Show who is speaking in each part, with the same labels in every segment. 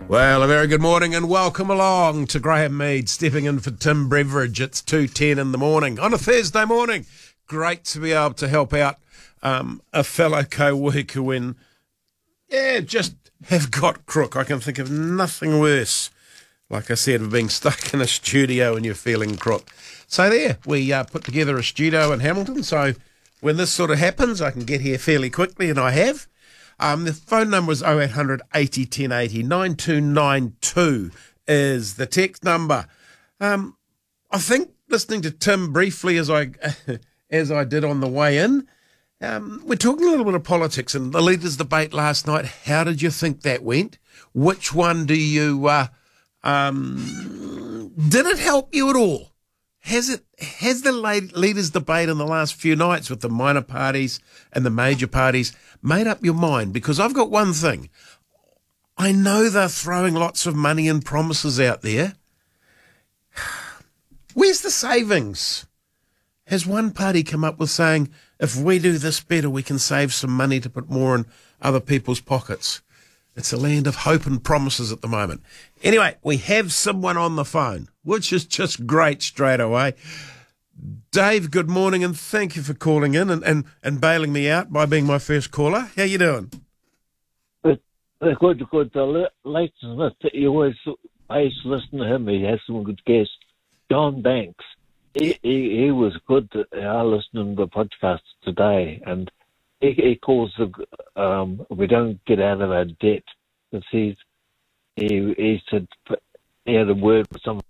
Speaker 1: Well, a very good morning and welcome along to Graham Mead, stepping in for Tim Beveridge. It's 2:10 in the morning on a Thursday morning. Great to be able to help out a fellow co-worker when, just have got crook. I can think of nothing worse, like I said, of being stuck in a studio and you're feeling crook. So there, we put together a studio in Hamilton, so when this sort of happens, I can get here fairly quickly, and I have. The phone number is 0800 80 1080. 9292 is the text number. I think listening to Tim briefly as I did on the way in, we're talking a little bit of politics and the leaders' debate last night. How did you think that went? Which one do you, did it help you at all? Has the leaders' debate in the last few nights with the minor parties and the major parties made up your mind? Because I've got one thing. I know they're throwing lots of money and promises out there. Where's the savings? Has one party come up with saying, if we do this better, we can save some money to put more in other people's pockets? It's a land of hope and promises at the moment. Anyway, we have someone on the phone, which is just great straight away. Dave, good morning, and thank you for calling in and bailing me out by being my first caller. How you doing?
Speaker 2: Good. Leighton Smith, you always listen to him. He has some good guests. John Banks, he was good. I listened to the podcast today, and he calls we don't get out of our debt. Because he said he had a word with some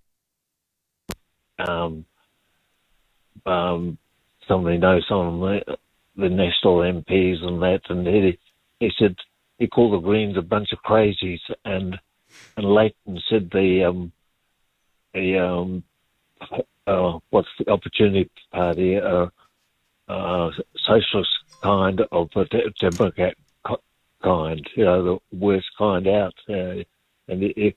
Speaker 2: somebody knows some of the national MPs and that, and he said he called the Greens a bunch of crazies, and Leighton said what's the Opportunity Party, socialist kind of a Democrat kind, the worst kind out, and he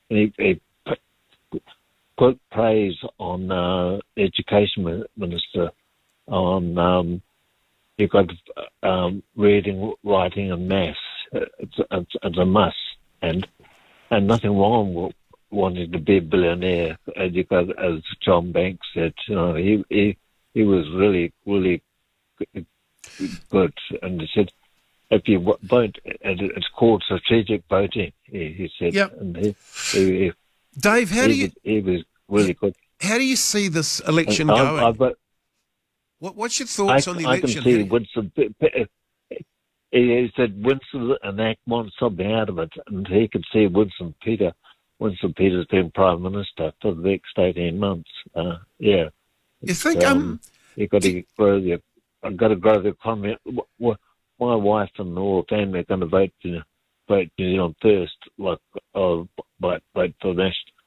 Speaker 2: put praise on the education minister on you've got reading, writing, and maths. It's a must, and nothing wrong with wanting to be a billionaire. And you got, as John Banks said, he was really good, and he said, if you vote, and it's called strategic voting, he said.
Speaker 1: Yep.
Speaker 2: And
Speaker 1: Dave,
Speaker 2: he was really good.
Speaker 1: How do you see this election going? What's your thoughts on the election?
Speaker 2: I can see Winston. He said Winston and Act wants something out of it, and he could see Winston Peters being Prime Minister for the next 18 months. You
Speaker 1: think
Speaker 2: you've got to grow the economy. My wife and the whole family are going to vote New Zealand first, vote for